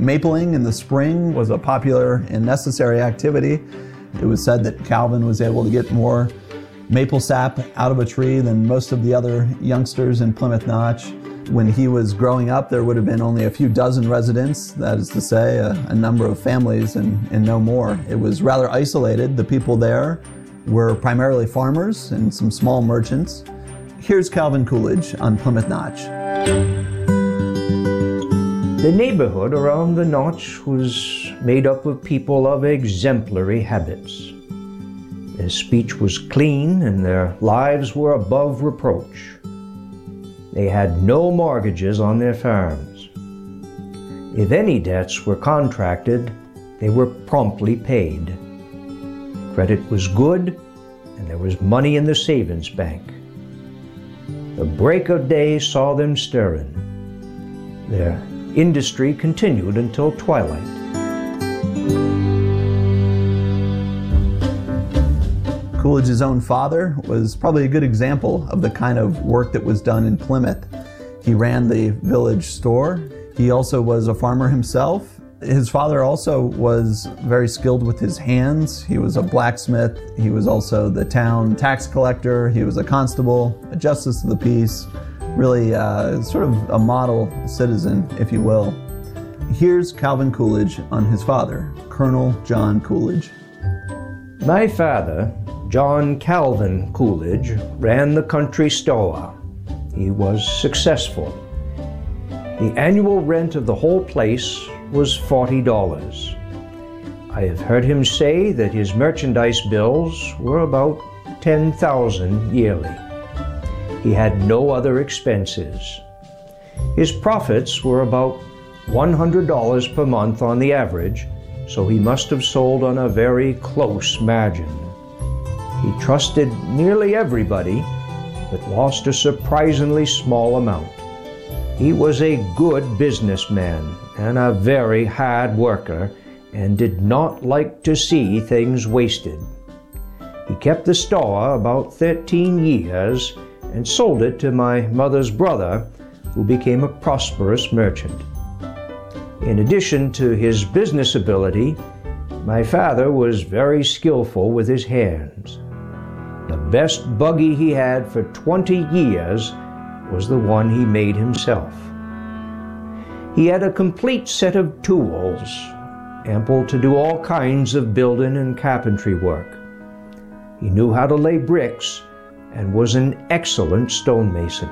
Mapling in the spring was a popular and necessary activity. It was said that Calvin was able to get more maple sap out of a tree than most of the other youngsters in Plymouth Notch. When he was growing up, there would have been only a few dozen residents, that is to say, a number of families and no more. It was rather isolated. The people there were primarily farmers and some small merchants. Here's Calvin Coolidge on Plymouth Notch. The neighborhood around the Notch was made up of people of exemplary habits. Their speech was clean and their lives were above reproach. They had no mortgages on their farms. If any debts were contracted, they were promptly paid. Credit was good, and there was money in the savings bank. The break of day saw them stirring. Their industry continued until twilight. Coolidge's own father was probably a good example of the kind of work that was done in Plymouth. He ran the village store. He also was a farmer himself. His father also was very skilled with his hands. He was a blacksmith. He was also the town tax collector. He was a constable, a justice of the peace, really sort of a model citizen, if you will. Here's Calvin Coolidge on his father, Colonel John Coolidge. My father, John Calvin Coolidge, ran the country store. He was successful. The annual rent of the whole place was $40. I have heard him say that his merchandise bills were about $10,000 yearly. He had no other expenses. His profits were about $100 per month on the average, so he must have sold on a very close margin. He trusted nearly everybody, but lost a surprisingly small amount. He was a good businessman and a very hard worker and did not like to see things wasted. He kept the store about 13 years and sold it to my mother's brother, who became a prosperous merchant. In addition to his business ability, my father was very skillful with his hands. The best buggy he had for 20 years was the one he made himself. He had a complete set of tools, ample to do all kinds of building and carpentry work. He knew how to lay bricks and was an excellent stonemason.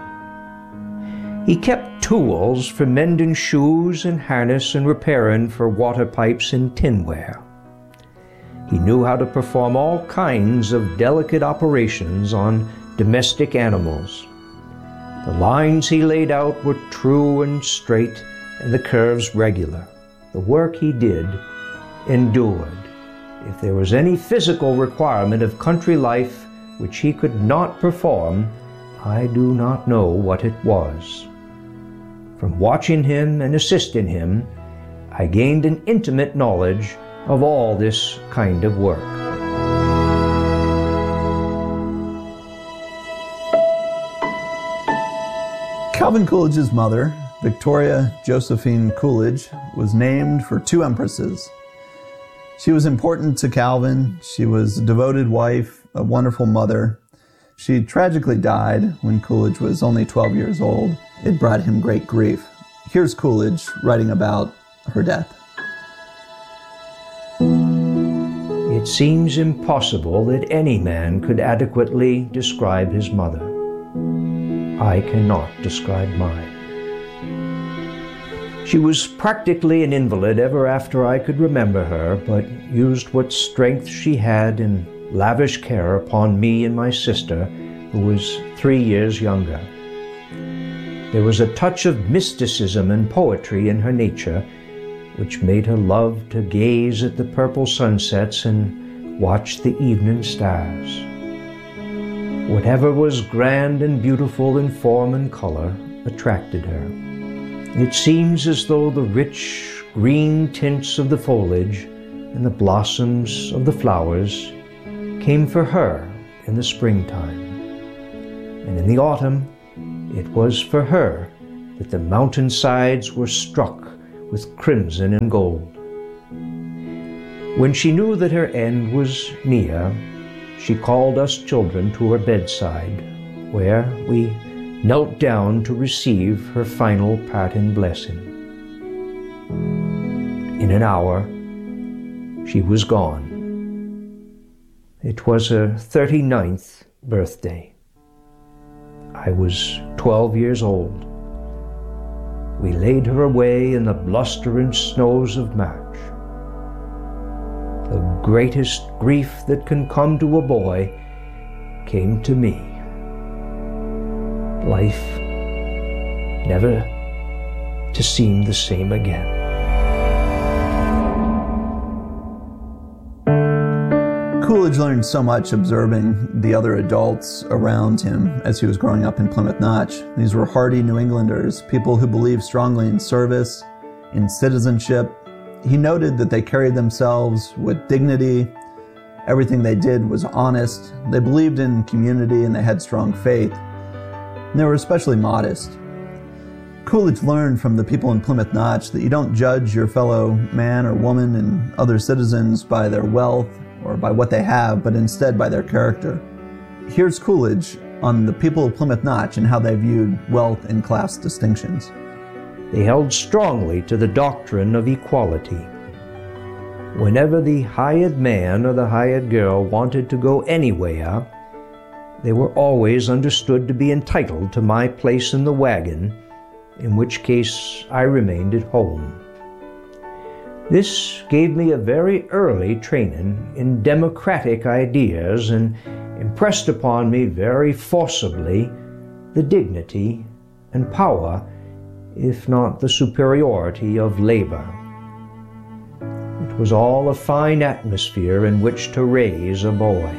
He kept tools for mending shoes and harness and repairing for water pipes and tinware. He knew how to perform all kinds of delicate operations on domestic animals. The lines he laid out were true and straight, and the curves regular. The work he did endured. If there was any physical requirement of country life which he could not perform, I do not know what it was. From watching him and assisting him, I gained an intimate knowledge of all this kind of work. Calvin Coolidge's mother, Victoria Josephine Coolidge, was named for two empresses. She was important to Calvin. She was a devoted wife, a wonderful mother. She tragically died when Coolidge was only 12 years old. It brought him great grief. Here's Coolidge writing about her death. It seems impossible that any man could adequately describe his mother. I cannot describe mine. She was practically an invalid ever after I could remember her, but used what strength she had in lavish care upon me and my sister, who was 3 years younger. There was a touch of mysticism and poetry in her nature, which made her love to gaze at the purple sunsets and watch the evening stars. Whatever was grand and beautiful in form and color attracted her. It seems as though the rich green tints of the foliage and the blossoms of the flowers came for her in the springtime. And in the autumn, it was for her that the mountainsides were struck with crimson and gold. When she knew that her end was near, she called us children to her bedside, where we knelt down to receive her final parting blessing. In an hour, she was gone. It was her 39th birthday. I was 12 years old. We laid her away in the blustering snows of March. The greatest grief that can come to a boy came to me. Life never to seem the same again. Coolidge learned so much observing the other adults around him as he was growing up in Plymouth Notch. These were hardy New Englanders, people who believed strongly in service, in citizenship. He noted that they carried themselves with dignity. Everything they did was honest. They believed in community and they had strong faith. And they were especially modest. Coolidge learned from the people in Plymouth Notch that you don't judge your fellow man or woman and other citizens by their wealth or by what they have, but instead by their character. Here's Coolidge on the people of Plymouth Notch and how they viewed wealth and class distinctions. They held strongly to the doctrine of equality. Whenever the hired man or the hired girl wanted to go anywhere, they were always understood to be entitled to my place in the wagon, in which case I remained at home. This gave me a very early training in democratic ideas and impressed upon me very forcibly the dignity and power, if not the superiority, of labor. It was all a fine atmosphere in which to raise a boy.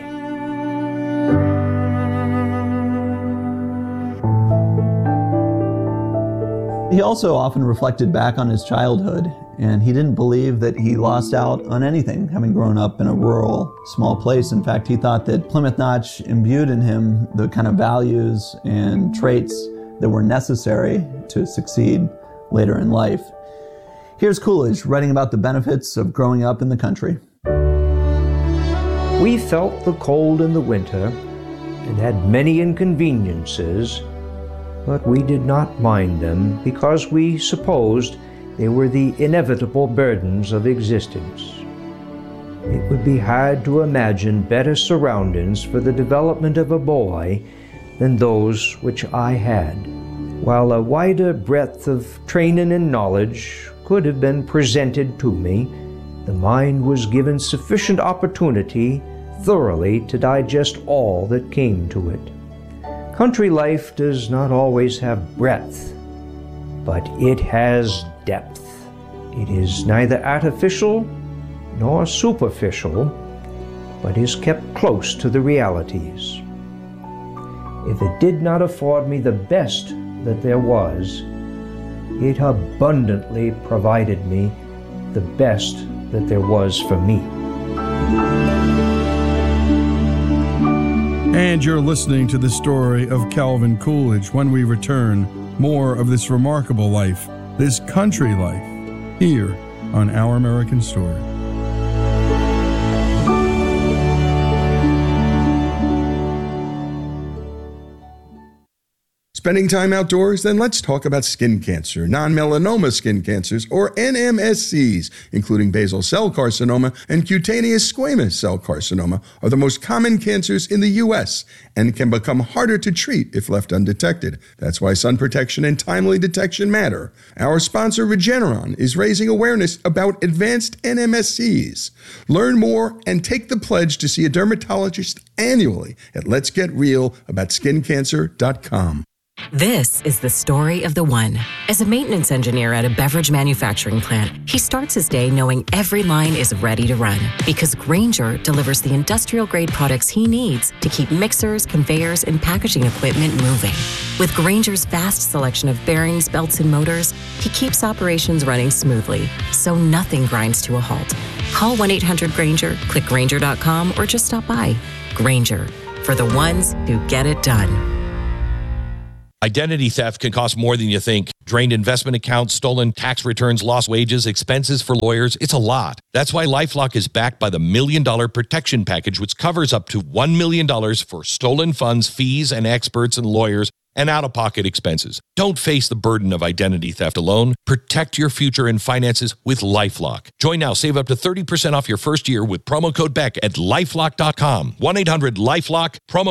He also often reflected back on his childhood, and he didn't believe that he lost out on anything, having grown up in a rural, small place. In fact, he thought that Plymouth Notch imbued in him the kind of values and traits that were necessary to succeed later in life. Here's Coolidge writing about the benefits of growing up in the country. We felt the cold in the winter and had many inconveniences, but we did not mind them because we supposed they were the inevitable burdens of existence. It would be hard to imagine better surroundings for the development of a boy than those which I had. While a wider breadth of training and knowledge could have been presented to me, the mind was given sufficient opportunity thoroughly to digest all that came to it. Country life does not always have breadth, but it has depth. It is neither artificial nor superficial, but is kept close to the realities. If it did not afford me the best that there was, it abundantly provided me the best that there was for me. And you're listening to the story of Calvin Coolidge. When we return, more of this remarkable life, this country life, here on Our American Story. Spending time outdoors? Then let's talk about skin cancer. Non-melanoma skin cancers, or NMSCs, including basal cell carcinoma and cutaneous squamous cell carcinoma, are the most common cancers in the U.S. and can become harder to treat if left undetected. That's why sun protection and timely detection matter. Our sponsor, Regeneron, is raising awareness about advanced NMSCs. Learn more and take the pledge to see a dermatologist annually at letsgetrealaboutSkinCancer.com. This is the story of the one. As a maintenance engineer at a beverage manufacturing plant, he starts his day knowing every line is ready to run because Grainger delivers the industrial-grade products he needs to keep mixers, conveyors, and packaging equipment moving. With Grainger's vast selection of bearings, belts, and motors, he keeps operations running smoothly, so nothing grinds to a halt. Call 1-800-GRAINGER, click Grainger.com, or just stop by. Grainger, for the ones who get it done. Identity theft can cost more than you think. Drained investment accounts, stolen tax returns, lost wages, expenses for lawyers. It's a lot. That's why LifeLock is backed by the $1 Million Protection Package, which covers up to $1 million for stolen funds, fees, and experts and lawyers, and out-of-pocket expenses. Don't face the burden of identity theft alone. Protect your future and finances with LifeLock. Join now. Save up to 30% off your first year with promo code BECK at LifeLock.com. 1-800-LifeLock. Promo